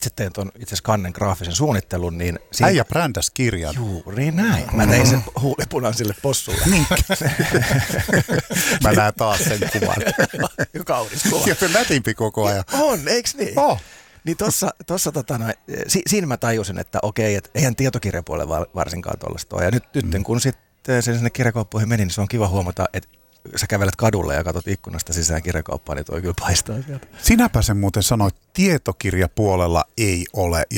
itse tein tuon itse asiassa kannen graafisen suunnittelun, niin... Äijä brändäs kirjan. Juuri näin. Mä tein sen huulipunaisille possulle. Mä näen taas sen kuvan. Kaunis kuva. Ja nätimpi koko ajan. On, eiks niin? Niin tossa siinä mä tajusin, että okei, että eihän tietokirjapuolella varsinkaan tuollaista ole. Ja nyt kun sitten sinne kirjakauppoihin meni, niin se on kiva huomata, että sä kävelet kadulle ja katsot ikkunasta sisään kirjakauppaan, niin toi kyllä paistaa sieltä. Sinäpä sen muuten sanoit, tietokirjapuolella ei ole ja ...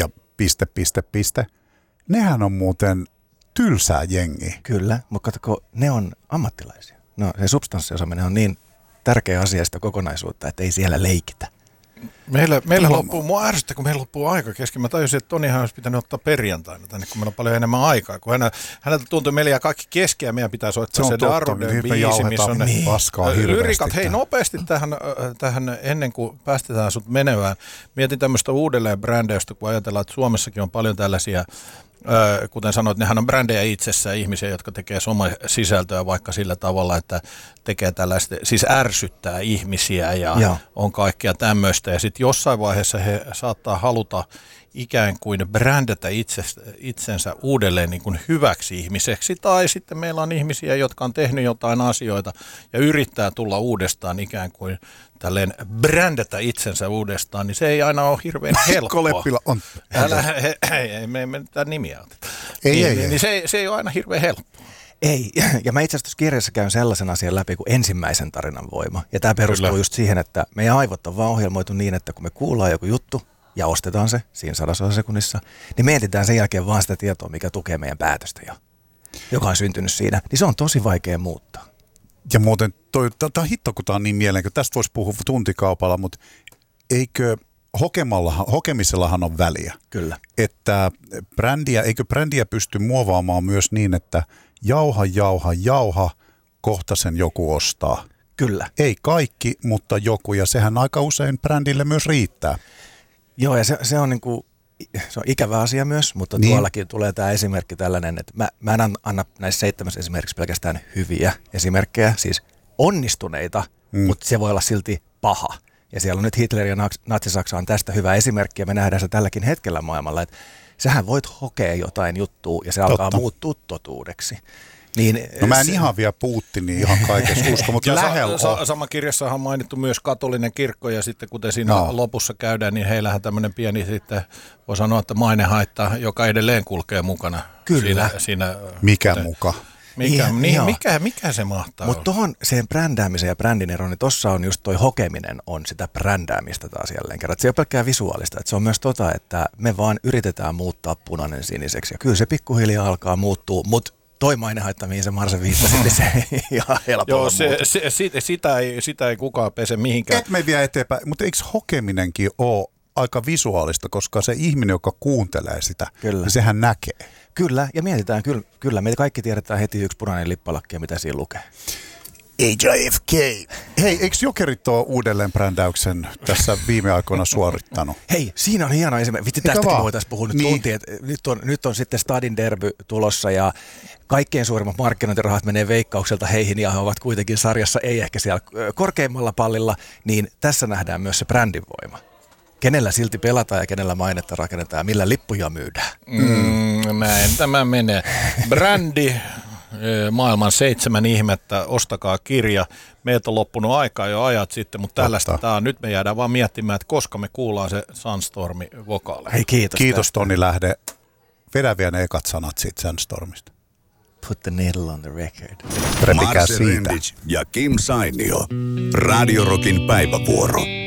Nehän on muuten tylsää jengiä. Kyllä, mutta katsoko, ne on ammattilaisia. No se substanssiosaaminen on niin tärkeä asia sitä kokonaisuutta, että ei siellä leikitä. Meillä loppuu, mua ärsyttää, kun meillä loppuu aika kesken. Mä tajusin, että Tonihan olisi pitänyt ottaa perjantaina tänne, kun meillä on paljon enemmän aikaa. Kun häneltä tuntuu, että meillä jää kaikki kesken ja meidän pitää soittaa se Daruden biisi, missä on ne lyrikat. Hei, nopeasti tähän ennen kuin päästetään sut menevään. Mietin tämmöistä uudelleen brändäystä, kun ajatellaan, että Suomessakin on paljon tällaisia, kuten sanoit, nehän on brändejä itsessään, ihmisiä, jotka tekee sisältöä vaikka sillä tavalla, että tekee tällaista, siis ärsyttää ihmisiä ja on kaikkea tämmöistä. Ja sitten jossain vaiheessa he saattaa haluta ikään kuin brändätä itsensä uudelleen niin kuin hyväksi ihmiseksi. Tai sitten meillä on ihmisiä, jotka on tehnyt jotain asioita ja yrittää tulla uudestaan ikään kuin tälleen brändätä itsensä uudestaan, niin se ei aina ole hirveän helppoa. Koleppila on. Ei, me mitään nimiä oteta. Ei. Niin se ei ole aina hirveän helppoa. Ei, ja mä itse asiassa kirjassa käyn sellaisen asian läpi kuin ensimmäisen tarinan voima. Ja tämä perustuu just siihen, että meidän aivot on vaan ohjelmoitu niin, että kun me kuullaan joku juttu ja ostetaan se siinä 100 sekunnissa, niin mietitään sen jälkeen vaan sitä tietoa, mikä tukee meidän päätöstä jo, joka on syntynyt siinä. Niin se on tosi vaikea muuttaa. Ja muuten, tämä hitto, kun tämä on niin mielenkiintoinen, tästä voisi puhua tuntikaupalla, mutta eikö hokemisellahan on väliä? Kyllä. Että eikö brändiä pysty muovaamaan myös niin, että jauha, kohta sen joku ostaa. Kyllä. Ei kaikki, mutta joku, ja sehän aika usein brändille myös riittää. Joo, ja se on niinku, se on ikävä asia myös, mutta tuollakin tulee tämä esimerkki tällainen, että mä en anna näissä 7 esimerkiksi pelkästään hyviä esimerkkejä, siis onnistuneita, mutta se voi olla silti paha. Ja siellä on nyt Hitler ja Natsi-Saksa on tästä hyvä esimerkki, ja me nähdään se tälläkin hetkellä maailmalla, että sähän voit hokea jotain juttua, ja se alkaa muuttua totuudeksi. Niin, no mä en ihan vielä Putinin ihan kaikessa usko, mutta lähellä Sama kirjassahan on mainittu myös katolinen kirkko, ja sitten kuten siinä lopussa käydään, niin heillähän tämmöinen pieni sitten, voi sanoa, että mainehaitta, joka edelleen kulkee mukana. Kyllä. Siinä mikä muka? Mikä se mahtaa Mutta tuohon sen brändäämisen ja brändin ero, niin tuossa on just toi hokeminen on sitä brändäämistä taas jälleen kerran. Et se ei ole pelkkää visuaalista, että se on myös että me vaan yritetään muuttaa punainen siniseksi. Ja kyllä se pikkuhiljaa alkaa muuttua, mutta toi mainehaitta, mihin se Marse viittasi, niin se ei ihan helpolla sitä ei kukaan pese mihinkään. Et me vie eteenpäin, mutta eikö hokeminenkin ole aika visuaalista, koska se ihminen, joka kuuntelee sitä, niin sehän näkee. Kyllä, ja mietitään, kyllä, me kaikki tiedetään heti yksi punainen lippalakki ja mitä siinä lukee. AJFK. Hei, eikö Jokerit ole uudelleen brändäyksen tässä viime aikoina suorittanut? Hei, siinä on hieno esimerkki. Vitsi, tästäkin voitaisiin puhua nyt tuntia. Nyt on sitten Stadin derby tulossa ja kaikkein suurimmat markkinointirahat menee Veikkaukselta heihin ja he ovat kuitenkin sarjassa, ei ehkä siellä korkeimmalla pallilla, niin tässä nähdään myös se brändivoima. Kenellä silti pelataan ja kenellä mainetta rakennetaan ja millä lippuja myydään. Näin tämä menee. Brändi, maailman 7 ihmettä, ostakaa kirja. Meiltä on loppunut aikaa jo ajat sitten, mutta tällaista tämä on. Nyt me jäädään vaan miettimään, että koska me kuullaan se Sunstormi vokaaleja. Hei, kiitos Toni Lähde. Vedä vielä ne ekat sanat siitä Sunstormista. Put the needle on the record. Repikää siitä. Ja Kim Sainio. Radio Rockin päivävuoro.